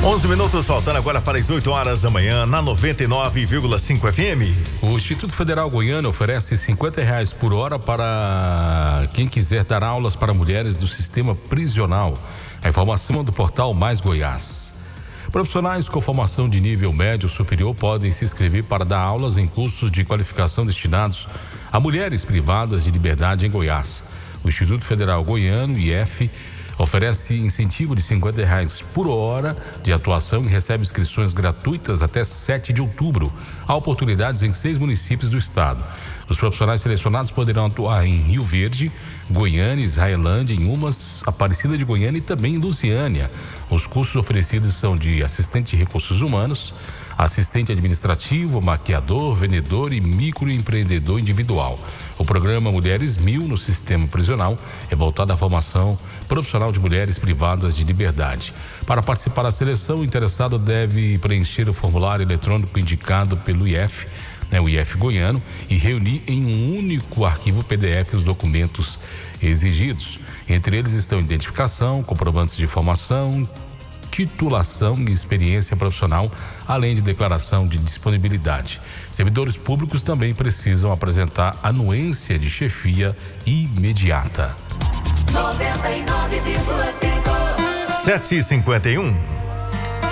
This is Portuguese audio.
11 minutos faltando agora para as 8 horas da manhã na 99,5 FM. O Instituto Federal Goiano oferece R$50 por hora para quem quiser dar aulas para mulheres do sistema prisional. A informação do portal Mais Goiás. Profissionais com formação de nível médio superior podem se inscrever para dar aulas em cursos de qualificação destinados a mulheres privadas de liberdade em Goiás. O Instituto Federal Goiano, IF, oferece incentivo de R$50 por hora de atuação e recebe inscrições gratuitas até 7 de outubro. Há oportunidades em 6 municípios do estado. Os profissionais selecionados poderão atuar em Rio Verde, Goiânia, Israelândia, Inhumas, Aparecida de Goiânia e também em Lusiânia. Os cursos oferecidos são de assistente de recursos humanos, assistente administrativo, maquiador, vendedor e microempreendedor individual. O programa Mulheres 1000 no sistema prisional é voltado à formação profissional de mulheres privadas de liberdade. Para participar da seleção, o interessado deve preencher o formulário eletrônico indicado pelo IF, o IF Goiano, e reunir em um único arquivo PDF os documentos exigidos. Entre eles estão identificação, comprovantes de formação, titulação e experiência profissional, além de declaração de disponibilidade. Servidores públicos também precisam apresentar anuência de chefia imediata. 99,5 7h51.